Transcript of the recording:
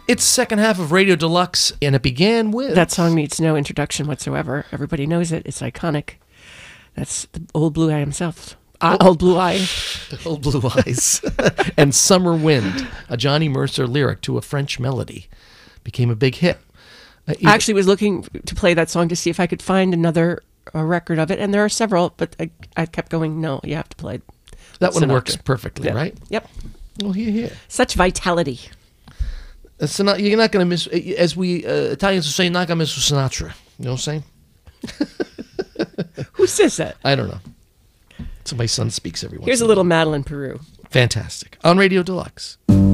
It's second half of Radio Deluxe, and it began with... That song needs no introduction whatsoever. Everybody knows it. It's iconic. That's the Old Blue Eye himself. Old Blue Eye. Old Blue Eyes. And Summer Wind, a Johnny Mercer lyric to a French melody, became a big hit. I actually was looking to play that song to see if I could find another record of it, and there are several, but I kept going, no, you have to play that one Sinatra. Works perfectly, right? Yep. Well, here. Such vitality. You're not going to miss, as we Italians will say, you're not going to miss Sinatra. You know what I'm saying? Who says that? I don't know. So my son speaks every once Here's in a little Madeline Peru. Fantastic. On Radio Deluxe.